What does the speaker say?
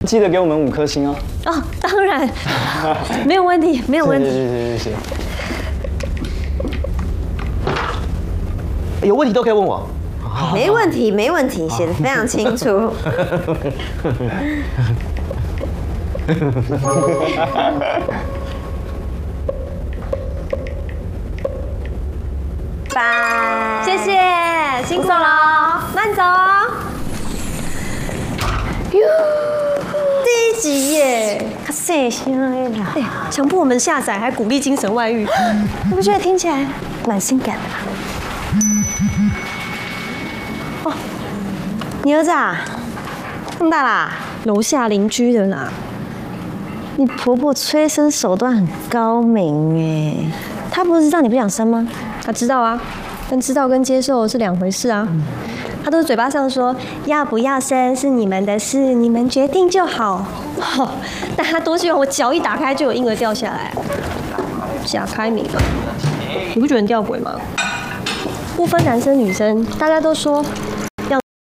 记得给我们5颗星哦。 哦，当然，没有问题，没有问题。 谢。 有问题都可以问我。 没问题，没问题，写得非常清楚。拜， 谢谢，辛苦了，慢走。哟，第1集耶， 可细心啦。 哎，强迫我们下载，还鼓励精神外遇，你不觉得听起来蛮性感的吗？ 哦，你儿子啊，这么大啦？ 楼下邻居的啦。 你婆婆催生手段很高明哎，她不是知道你不想生吗？ 她知道啊，但知道跟接受是2回事啊。她都是嘴巴上说要不要生是你们的事，你们决定就好。哦，但她多希望我脚一打开就有婴儿掉下来，假开明啊！你不觉得很吊诡吗？不分男生女生，大家都说